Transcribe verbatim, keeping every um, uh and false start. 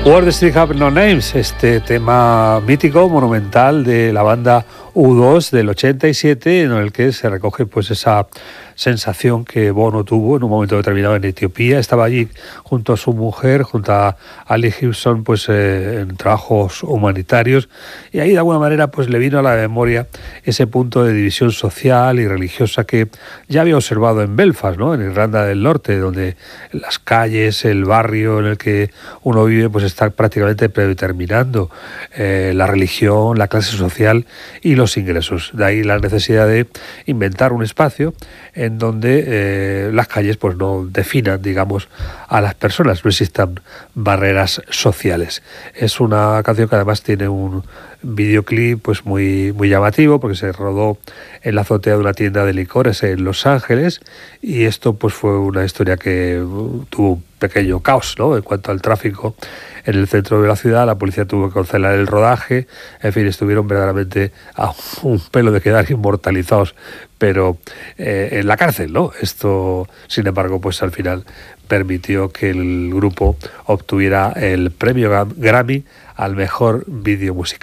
Where the Streets Have No Names, este tema mítico, monumental de la banda U dos del ochenta y siete, en el que se recoge pues esa sensación que Bono tuvo en un momento determinado en Etiopía. Estaba allí junto a su mujer, junto a Ali Gibson, pues eh, en trabajos humanitarios, y ahí de alguna manera pues le vino a la memoria ese punto de división social y religiosa que ya había observado en Belfast, ¿no?, en Irlanda del Norte, donde las calles, el barrio en el que uno vive, pues está prácticamente predeterminando eh, la religión, la clase social y los ingresos. De ahí la necesidad de inventar un espacio en donde eh, las calles pues no definan, digamos, a las personas, no existan barreras sociales. Es una canción que además tiene un videoclip pues muy, muy llamativo, porque se rodó en la azotea de una tienda de licores en Los Ángeles, y esto pues fue una historia que uh, tuvo un pequeño caos, ¿no?, en cuanto al tráfico en el centro de la ciudad. La policía tuvo que cancelar el rodaje, en fin, estuvieron verdaderamente a un pelo de quedar inmortalizados, pero eh, en la cárcel, ¿no? Esto, sin embargo, pues al final permitió que el grupo obtuviera el premio Grammy al mejor vídeo musical.